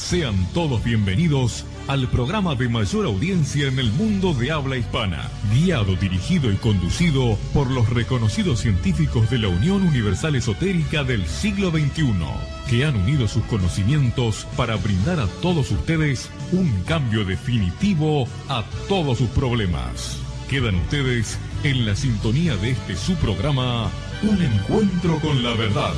Sean todos bienvenidos al programa de mayor audiencia en el mundo de habla hispana, guiado, dirigido y conducido por los reconocidos científicos de la Unión Universal Esotérica del siglo XXI, que han unido sus conocimientos para brindar a todos ustedes un cambio definitivo a todos sus problemas. Quedan ustedes en la sintonía de este su programa, Un Encuentro con la Verdad.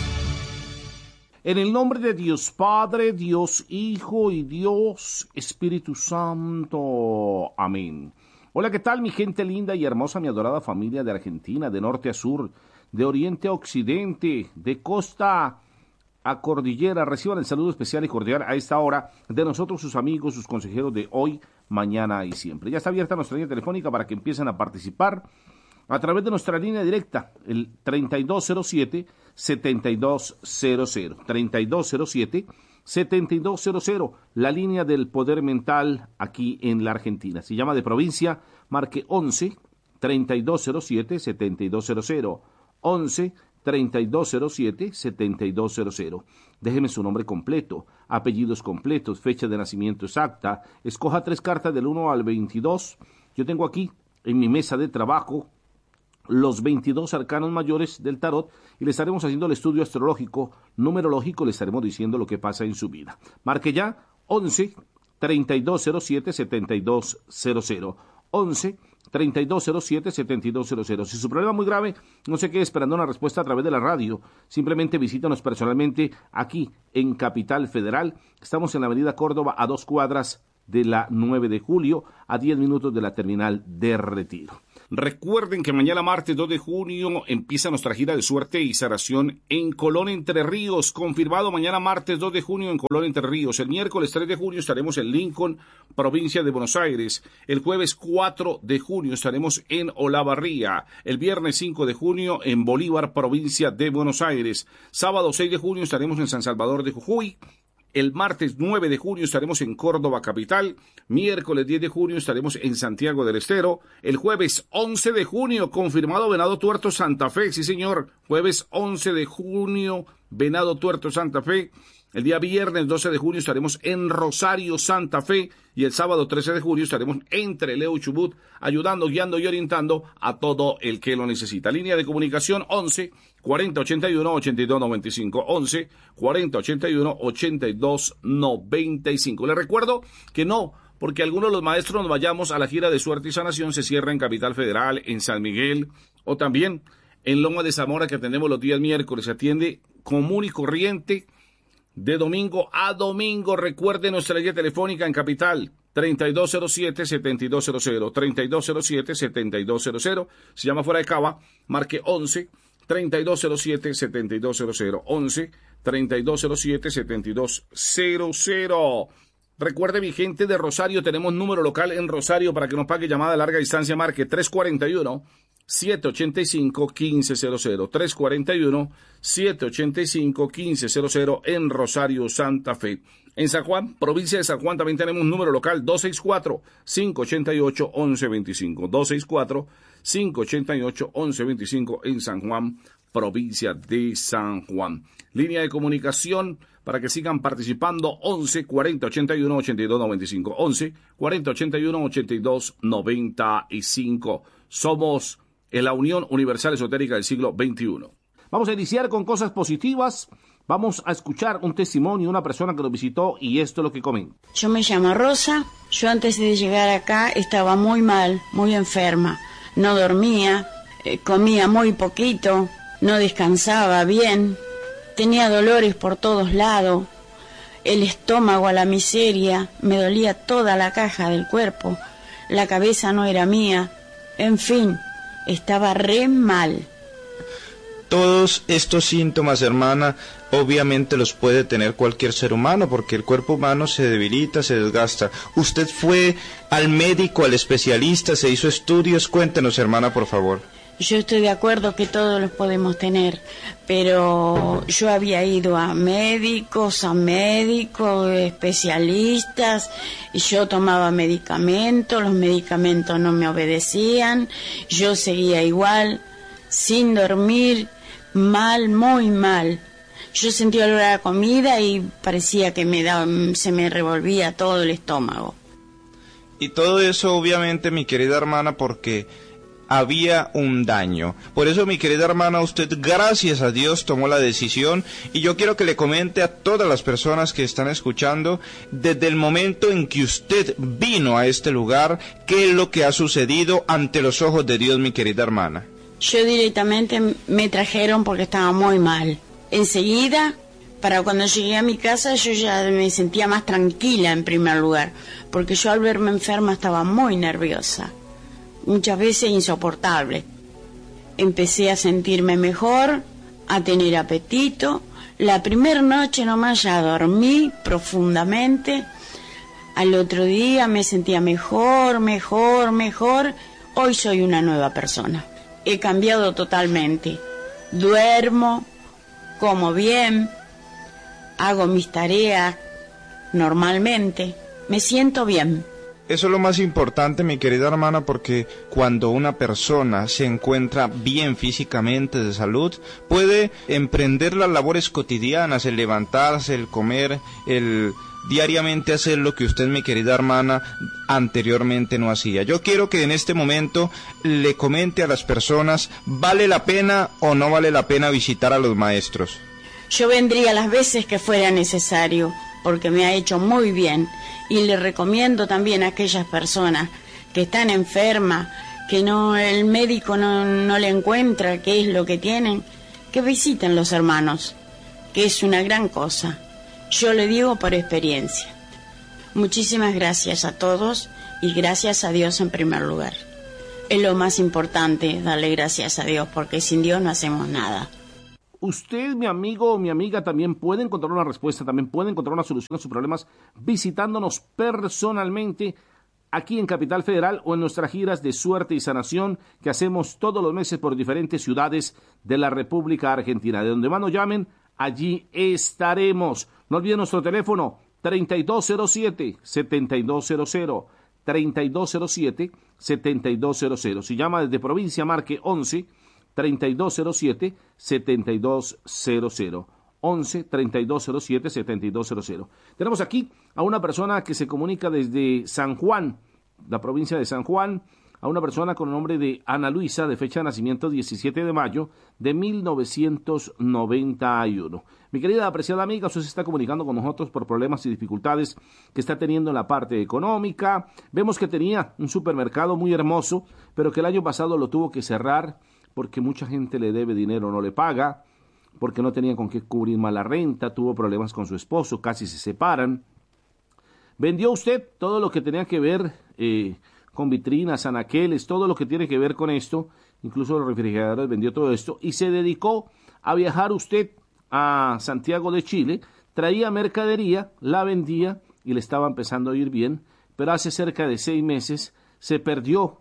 En el nombre de Dios Padre, Dios Hijo y Dios Espíritu Santo. Amén. Hola, ¿qué tal mi gente linda y hermosa, mi adorada familia de Argentina, de norte a sur, de oriente a occidente, de costa a cordillera? Reciban el saludo especial y cordial a esta hora de nosotros, sus amigos, sus consejeros de hoy, mañana y siempre. Ya está abierta nuestra línea telefónica para que empiecen a participar a través de nuestra línea directa, el 3207-7200, 3207-7200, la línea del poder mental aquí en la Argentina. Se llama de provincia, marque 11-3207-7200, 11-3207-7200. Déjeme su nombre completo, apellidos completos, fecha de nacimiento exacta, escoja 3 cartas del 1 al 22. Yo tengo aquí en mi mesa de trabajo los 22 arcanos mayores del tarot y le estaremos haciendo el estudio astrológico, numerológico, le estaremos diciendo lo que pasa en su vida. Marque ya 11-3207-7200, 11-3207-7200. Si su problema es muy grave, no se quede esperando una respuesta a través de la radio, simplemente visítanos personalmente aquí en Capital Federal. Estamos en la avenida Córdoba, a 2 cuadras de la 9 de julio, a 10 minutos de la terminal de Retiro. Recuerden que mañana martes 2 de junio empieza nuestra gira de suerte y sanación en Colón, Entre Ríos. Confirmado mañana martes 2 de junio en Colón, Entre Ríos. El miércoles 3 de junio estaremos en Lincoln, provincia de Buenos Aires. El jueves 4 de junio estaremos en Olavarría. El viernes 5 de junio en Bolívar, provincia de Buenos Aires. Sábado 6 de junio estaremos en San Salvador de Jujuy. El martes 9 de junio estaremos en Córdoba capital, miércoles 10 de junio estaremos en Santiago del Estero, el jueves 11 de junio, confirmado Venado Tuerto Santa Fe, sí señor, jueves 11 de junio, Venado Tuerto Santa Fe. El día viernes 12 de junio estaremos en Rosario, Santa Fe, y el sábado 13 de junio estaremos en Trelew, Chubut, ayudando, guiando y orientando a todo el que lo necesita. Línea de comunicación 11-4081-8295, 11-4081-8295. Les recuerdo que no, porque algunos de los maestros nos vayamos a la gira de suerte y sanación, se cierra en Capital Federal, en San Miguel, o también en Loma de Zamora, que atendemos los días miércoles, se atiende común y corriente, de domingo a domingo. Recuerde nuestra línea telefónica en Capital, 3207-7200, 3207-7200. Se llama fuera de Cava, marque 11-3207-7200, 11-3207-7200. Recuerde, mi gente de Rosario, tenemos número local en Rosario para que nos pague llamada a larga distancia, marque 341-785-1500, 341-785-1500 en Rosario, Santa Fe. En San Juan, provincia de San Juan, también tenemos un número local, 264-588-1125, 264-588-1125 en San Juan, provincia de San Juan. Línea de comunicación para que sigan participando, 11-4081-8295, 11-4081-8295. Somos en la Unión Universal Esotérica del siglo XXI. Vamos a iniciar con cosas positivas. Vamos a escuchar un testimonio de una persona que nos visitó y esto es lo que comenta. Yo me llamo Rosa. Yo antes de llegar acá estaba muy mal, muy enferma. No dormía, comía muy poquito, no descansaba bien. Tenía dolores por todos lados, el estómago a la miseria, me dolía toda la caja del cuerpo, la cabeza no era mía, en fin, estaba re mal. Todos estos síntomas, hermana, obviamente los puede tener cualquier ser humano, porque el cuerpo humano se debilita, se desgasta. ¿Usted fue al médico, al especialista, se hizo estudios? Cuéntenos, hermana, por favor. Yo estoy de acuerdo que todos los podemos tener, pero yo había ido a médicos, especialistas, y yo tomaba medicamentos, los medicamentos no me obedecían, yo seguía igual, sin dormir, mal, muy mal. Yo sentía olor a comida y parecía que se me revolvía todo el estómago. Y todo eso, obviamente, mi querida hermana, porque había un daño. Por eso, mi querida hermana, usted, gracias a Dios, tomó la decisión, y yo quiero que le comente a todas las personas que están escuchando, desde el momento en que usted vino a este lugar, qué es lo que ha sucedido ante los ojos de Dios, mi querida hermana. Yo directamente me trajeron porque estaba muy mal. Enseguida, para cuando llegué a mi casa, yo ya me sentía más tranquila en primer lugar, porque yo al verme enferma estaba muy nerviosa, muchas veces insoportable. Empecé a sentirme mejor, a tener apetito. La primera noche nomás ya dormí profundamente. Al otro día me sentía mejor. Hoy soy una nueva persona. He cambiado totalmente. Duermo, como bien, hago mis tareas normalmente, me siento bien. Eso es lo más importante, mi querida hermana, porque cuando una persona se encuentra bien físicamente de salud, puede emprender las labores cotidianas, el levantarse, el comer, el diariamente hacer lo que usted, mi querida hermana, anteriormente no hacía. Yo quiero que en este momento le comente a las personas, ¿vale la pena o no vale la pena visitar a los maestros? Yo vendría las veces que fuera necesario, porque me ha hecho muy bien, y le recomiendo también a aquellas personas que están enfermas, que el médico no le encuentra qué es lo que tienen, que visiten los hermanos, que es una gran cosa. Yo le digo por experiencia. Muchísimas gracias a todos y gracias a Dios en primer lugar. Es lo más importante, darle gracias a Dios, porque sin Dios no hacemos nada. Usted, mi amigo o mi amiga, también puede encontrar una respuesta, también puede encontrar una solución a sus problemas visitándonos personalmente aquí en Capital Federal o en nuestras giras de suerte y sanación que hacemos todos los meses por diferentes ciudades de la República Argentina. De donde más nos llamen, allí estaremos. No olviden nuestro teléfono 3207-7200, 3207-7200. Si llama desde provincia, marque 11-3207-7200. 11-3207-7200. Tenemos aquí a una persona que se comunica desde San Juan, la provincia de San Juan, a una persona con el nombre de Ana Luisa, de fecha de nacimiento 17 de mayo de 1991. Mi querida apreciada amiga, usted se está comunicando con nosotros por problemas y dificultades que está teniendo en la parte económica. Vemos que tenía un supermercado muy hermoso, pero que el año pasado lo tuvo que cerrar porque mucha gente le debe dinero, no le paga, porque no tenía con qué cubrir más la renta, tuvo problemas con su esposo, casi se separan. Vendió usted todo lo que tenía que ver con vitrinas, anaqueles, todo lo que tiene que ver con esto, incluso los refrigeradores, vendió todo esto, y se dedicó a viajar usted a Santiago de Chile, traía mercadería, la vendía y le estaba empezando a ir bien, pero hace cerca de 6 meses se perdió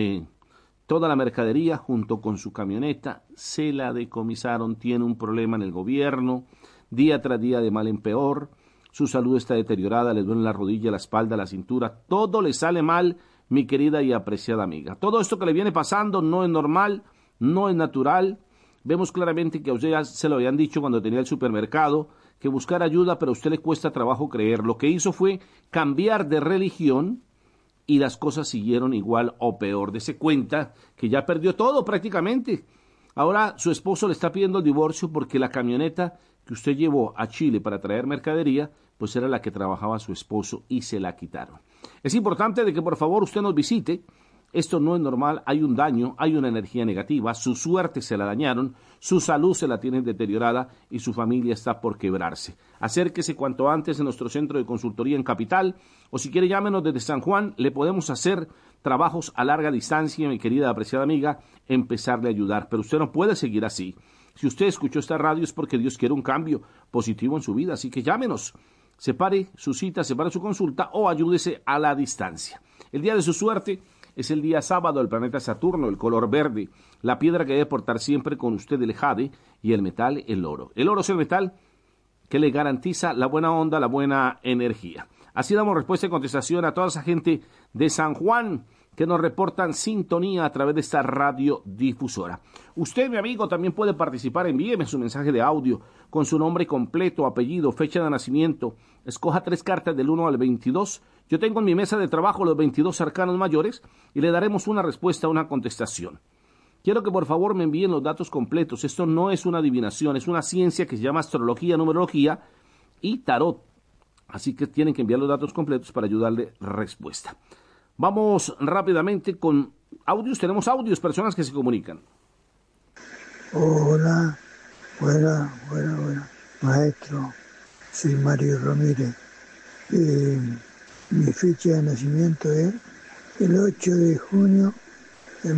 toda la mercadería junto con su camioneta, se la decomisaron, tiene un problema en el gobierno, día tras día de mal en peor, su salud está deteriorada, le duele la rodilla, la espalda, la cintura, todo le sale mal, mi querida y apreciada amiga. Todo esto que le viene pasando no es normal, no es natural. Vemos claramente que a usted ya se lo habían dicho cuando tenía el supermercado, que buscar ayuda, pero a usted le cuesta trabajo creer. Lo que hizo fue cambiar de religión y las cosas siguieron igual o peor. Dese cuenta que ya perdió todo prácticamente. Ahora su esposo le está pidiendo el divorcio porque la camioneta que usted llevó a Chile para traer mercadería, pues era la que trabajaba su esposo y se la quitaron. Es importante de que por favor usted nos visite. Esto no es normal, hay un daño, hay una energía negativa, su suerte se la dañaron, su salud se la tienen deteriorada y su familia está por quebrarse. Acérquese cuanto antes en nuestro centro de consultoría en Capital, o si quiere llámenos desde San Juan, le podemos hacer trabajos a larga distancia, mi querida apreciada amiga, empezarle a ayudar, pero usted no puede seguir así. Si usted escuchó esta radio es porque Dios quiere un cambio positivo en su vida, así que llámenos, separe su cita, separe su consulta o ayúdese a la distancia. El día de su suerte es el día sábado del planeta Saturno, el color verde, la piedra que debe portar siempre con usted el jade y el metal, el oro. El oro es el metal que le garantiza la buena onda, la buena energía. Así damos respuesta y contestación a toda esa gente de San Juan que nos reportan sintonía a través de esta radiodifusora. Usted, mi amigo, también puede participar. Envíeme su mensaje de audio con su nombre completo, apellido, fecha de nacimiento. Escoja 3 cartas del 1 al 22. Yo tengo en mi mesa de trabajo los 22 arcanos mayores y le daremos una respuesta, una contestación. Quiero que por favor me envíen los datos completos. Esto no es una adivinación, es una ciencia que se llama astrología, numerología y tarot. Así que tienen que enviar los datos completos para ayudarle respuesta. Vamos rápidamente con audios. Tenemos audios, personas que se comunican. Hola, buena, maestro. Soy Mario Ramírez. Mi fecha de nacimiento es el 8 de junio de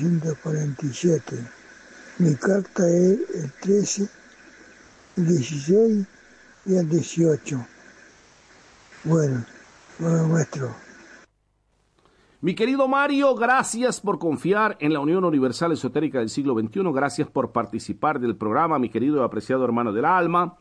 1947. Mi carta es el 13, el 16 y el 18. Bueno, maestro. Mi querido Mario, gracias por confiar en la Unión Universal Esotérica del siglo XXI. Gracias por participar del programa, mi querido y apreciado hermano del alma.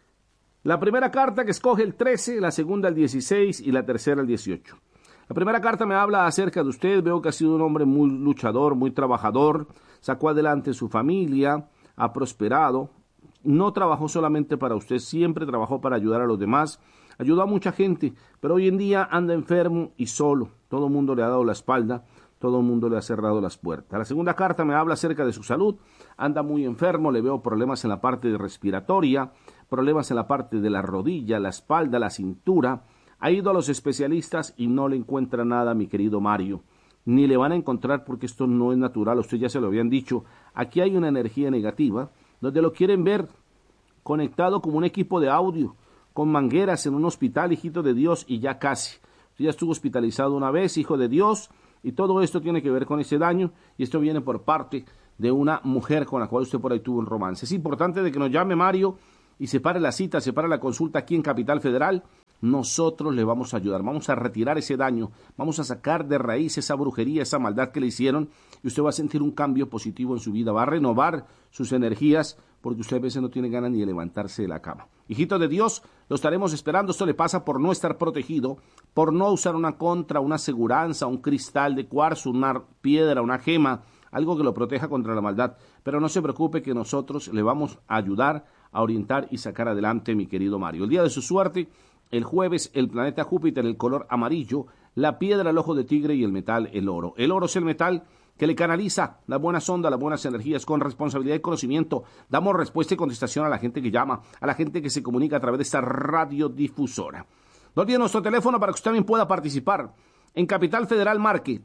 La primera carta que escoge el 13, la segunda el 16 y la tercera el 18. La primera carta me habla acerca de usted. Veo que ha sido un hombre muy luchador, muy trabajador. Sacó adelante su familia, ha prosperado. No trabajó solamente para usted, siempre trabajó para ayudar a los demás. Ayudó a mucha gente, pero hoy en día anda enfermo y solo. Todo el mundo le ha dado la espalda, todo el mundo le ha cerrado las puertas. La segunda carta me habla acerca de su salud. Anda muy enfermo, le veo problemas en la parte respiratoria, problemas en la parte de la rodilla, la espalda, la cintura. Ha ido a los especialistas y no le encuentra nada, mi querido Mario. Ni le van a encontrar porque esto no es natural. Usted ya se lo habían dicho. Aquí hay una energía negativa donde lo quieren ver conectado como un equipo de audio, con mangueras en un hospital, hijito de Dios, y ya casi. Usted ya estuvo hospitalizado una vez, hijo de Dios, y todo esto tiene que ver con ese daño, y esto viene por parte de una mujer con la cual usted por ahí tuvo un romance. Es importante de que nos llame Mario y separe la cita, separe la consulta aquí en Capital Federal. Nosotros le vamos a ayudar, vamos a retirar ese daño, vamos a sacar de raíz esa brujería, esa maldad que le hicieron, y usted va a sentir un cambio positivo en su vida, va a renovar sus energías, porque usted a veces no tiene ganas ni de levantarse de la cama. Hijito de Dios, lo estaremos esperando. Esto le pasa por no estar protegido, por no usar una contra, una aseguranza, un cristal de cuarzo, una piedra, una gema, algo que lo proteja contra la maldad. Pero no se preocupe que nosotros le vamos a ayudar a orientar y sacar adelante, mi querido Mario. El día de su suerte, el jueves, el planeta Júpiter, el color amarillo, la piedra, el ojo de tigre y el metal, el oro. El oro es el metal que le canaliza las buenas ondas, las buenas energías, con responsabilidad y conocimiento. Damos respuesta y contestación a la gente que llama, a la gente que se comunica a través de esta radiodifusora. No olvide nuestro teléfono para que usted también pueda participar. En Capital Federal marque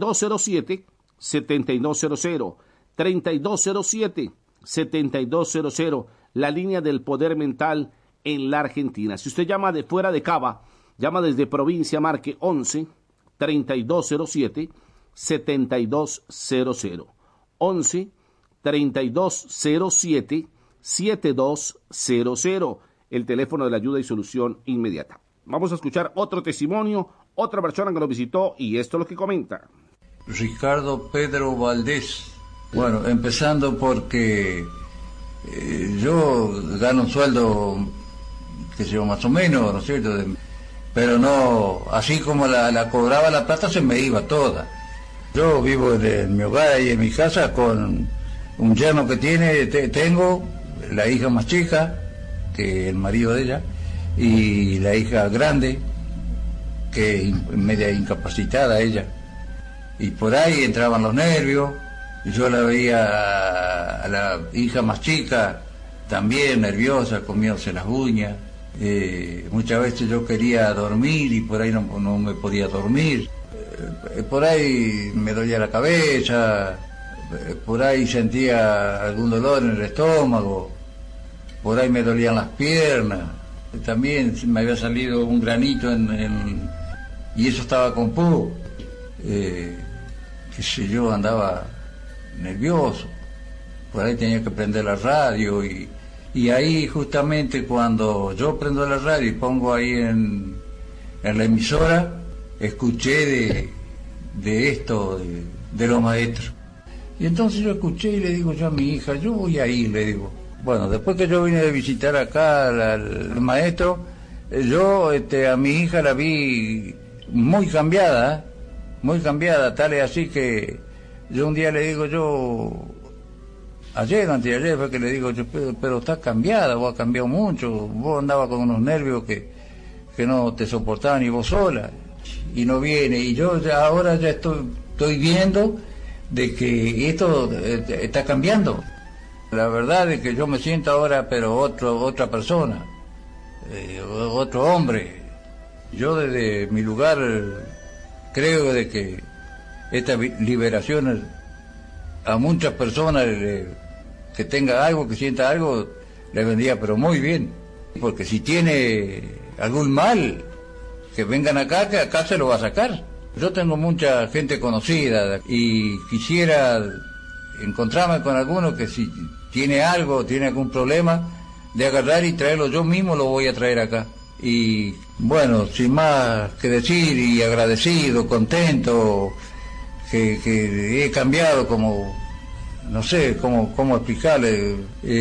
3207-7200, 3207-7200, la línea del poder mental en la Argentina. Si usted llama de fuera de Cava, llama desde provincia, marque 11-3207-7200, 11-3207-7200, el teléfono de la ayuda y solución inmediata. Vamos a escuchar otro testimonio, otra persona que nos visitó, y esto es lo que comenta. Ricardo Pedro Valdés. Bueno, empezando porque yo gano un sueldo, que sé yo, más o menos, ¿no es cierto? Pero no, así como la cobraba la plata, se me iba toda. Yo vivo en mi hogar y en mi casa con un yerno que tengo, la hija más chica, que el marido de ella, y la hija grande, que media incapacitada ella. Y por ahí entraban los nervios, y yo la veía a la hija más chica, también nerviosa, comiéndose las uñas. Muchas veces yo quería dormir y por ahí no me podía dormir. Por ahí me dolía la cabeza, por ahí sentía algún dolor en el estómago, por ahí me dolían las piernas, también me había salido un granito y eso estaba con pus, qué sé yo, andaba nervioso, por ahí tenía que prender la radio y ahí justamente cuando yo prendo la radio y pongo ahí en la emisora, escuché de esto, de los maestros. Y entonces yo escuché y le digo yo a mi hija, yo voy a ir, le digo. Bueno, después que yo vine de visitar acá al maestro, yo a mi hija la vi muy cambiada, muy cambiada, tal es así que yo un día le digo ayer, antes de ayer fue que le digo pero estás cambiada, vos has cambiado mucho, vos andabas con unos nervios que no te soportaban ni vos sola, y no viene, y yo ahora ya estoy viendo de que esto está cambiando. La verdad es que yo me siento ahora pero otra persona, otro hombre. Yo desde mi lugar creo de que esta liberación a muchas personas que tenga algo, que sienta algo, les vendría pero muy bien, porque si tiene algún mal, que vengan acá, que acá se lo va a sacar. Yo tengo mucha gente conocida y quisiera encontrarme con alguno que si tiene algo, tiene algún problema, de agarrar y traerlo, yo mismo lo voy a traer acá. Y bueno, sin más que decir, y agradecido, contento, que he cambiado como, no sé cómo explicarle,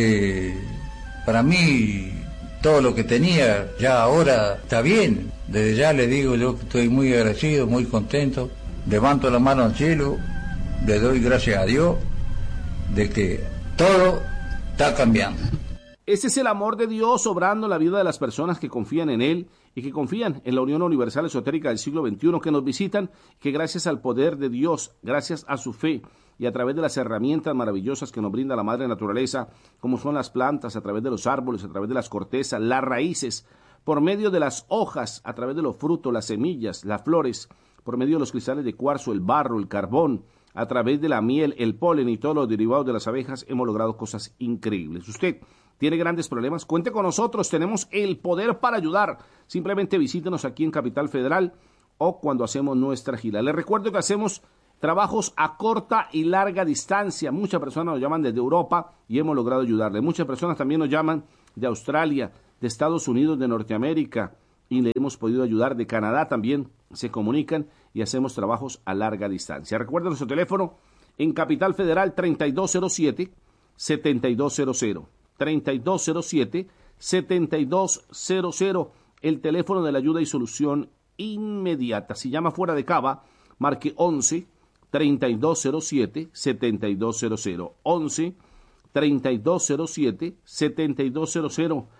para mí todo lo que tenía ya ahora está bien. Desde ya le digo yo que estoy muy agradecido, muy contento, levanto la mano al cielo, le doy gracias a Dios de que todo está cambiando. Ese es el amor de Dios obrando en la vida de las personas que confían en Él y que confían en la Unión Universal Esotérica del siglo XXI, que nos visitan, que gracias al poder de Dios, gracias a su fe y a través de las herramientas maravillosas que nos brinda la Madre Naturaleza, como son las plantas, a través de los árboles, a través de las cortezas, las raíces, por medio de las hojas, a través de los frutos, las semillas, las flores, por medio de los cristales de cuarzo, el barro, el carbón, a través de la miel, el polen y todos los derivados de las abejas, hemos logrado cosas increíbles. Usted tiene grandes problemas, cuente con nosotros, tenemos el poder para ayudar. Simplemente visítenos aquí en Capital Federal o cuando hacemos nuestra gira. Les recuerdo que hacemos trabajos a corta y larga distancia. Muchas personas nos llaman desde Europa y hemos logrado ayudarle. Muchas personas también nos llaman de Australia, de Estados Unidos, de Norteamérica, y le hemos podido ayudar. De Canadá también se comunican y hacemos trabajos a larga distancia. Recuerden nuestro teléfono en Capital Federal 3207-7200. 3207-7200, el teléfono de la ayuda y solución inmediata. Si llama fuera de Cava, marque 11-3207-7200. 11-3207-7200.